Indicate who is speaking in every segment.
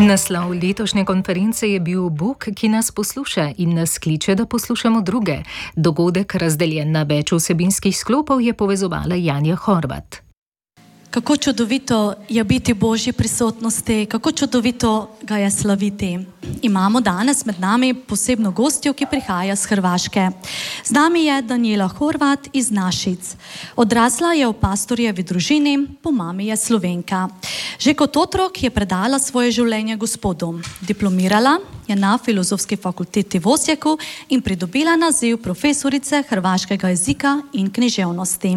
Speaker 1: Naslov letošnje konference je bil Bog, ki nas posluša in nas kliče, da poslušamo druge. Dogodek, razdeljen na več vsebinskih sklopov, je povezovala Janja Horvat.
Speaker 2: Kako čudovito je biti v Božji prisotnosti, kako čudovito ga je slaviti. Imamo danes med nami posebno gostjo, ki prihaja z Hrvaške. Z nami je Danijela Horvat iz Našic. Odrasla je v pastorjevi družini, po mami je Slovenka. Že kot otrok je predala svoje življenje Gospodu. Diplomirala je na Filozofski fakulteti v Osijeku in pridobila naziv profesorice hrvaškega jezika in književnosti.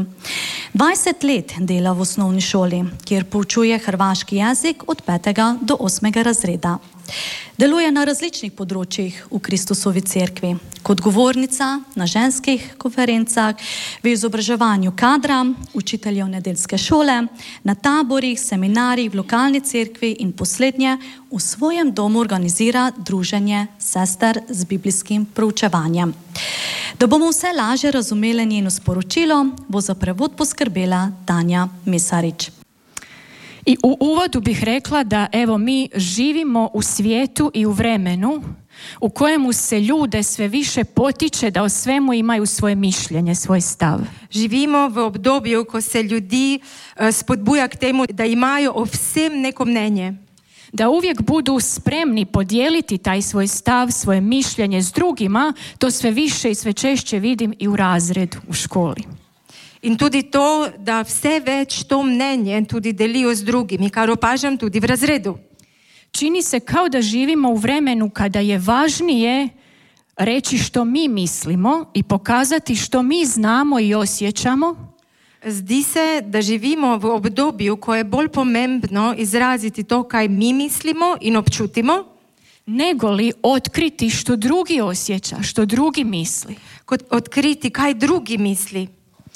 Speaker 2: 20 let dela v osnovni šoli, kjer poučuje hrvaški jezik od 5. do 8. razreda. Deluje na različnih področjih v Kristusovi cerkvi, kot govornica na ženskih konferencah, v izobraževanju kadra, učiteljev nedeljske šole, na taborih, seminarjih v lokalni cerkvi in poslednje v svojem domu organizira druženje sester z biblijskim proučevanjem. Da bomo vse lažje razumeli njeno sporočilo, bo za prevod poskrbela Tanja Mesarić.
Speaker 3: I u uvodu bih rekla da evo mi živimo u svijetu i u vremenu u kojemu se ljude sve više potiče da o svemu imaju svoje mišljenje, svoj stav.
Speaker 4: Živimo v obdobju, ko se ljudi spodbuja k temu da imajo o vsem neko mnenje.
Speaker 3: Da uvijek budu spremni podijeliti taj svoj stav, svoje mišljenje s drugima, to sve više i sve češće vidim i u razredu, u školi.
Speaker 4: In tudi to, da vse več to mnenje tudi delijo z drugimi, kar opažam tudi v razredu.
Speaker 3: Čini se kao da živimo u vremenu kada je važnije reći što mi mislimo i pokazati što mi znamo i osjećamo.
Speaker 4: Zdi se, da živimo v obdobju, ko je bolj pomembno izraziti to, kaj mi mislimo in občutimo,
Speaker 3: nego li otkriti što drugi osjeća, što drugi misli.
Speaker 4: kot odkriti, kaj drugi misli.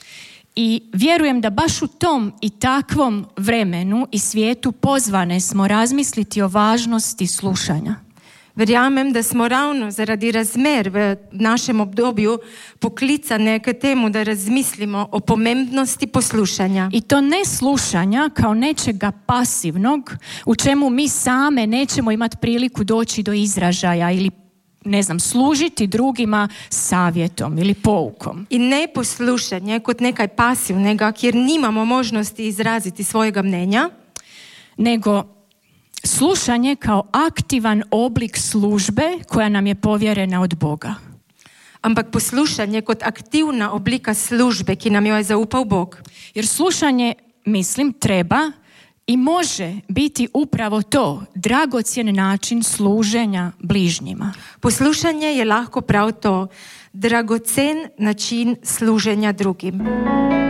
Speaker 3: I vjerujem da baš u tom i takvom vremenu i svijetu pozvane smo razmisliti o važnosti slušanja.
Speaker 4: Verjamem, da smo ravno zaradi razmer v našem obdobju poklicane k temu, da razmislimo o pomembnosti poslušanja.
Speaker 3: I to ne slušanja kao nečega pasivnog u čemu mi same nećemo imati priliku doći do izražaja ili služiti drugima savjetom ili poukom.
Speaker 4: In ne poslušanje kot nekaj pasivnega, kjer nimamo možnosti izraziti svojega mnenja,
Speaker 3: nego slušanje kao aktivan oblik službe koja nam je povjerena od Boga.
Speaker 4: ampak poslušanje kot aktivna oblika službe, ki nam jo je zaupal Bog.
Speaker 3: Jer slušanje, mislim, treba i može biti upravo to, dragocjen način služenja bližnjima.
Speaker 4: Poslušanje je lahko prav to, dragocen način služenja drugim.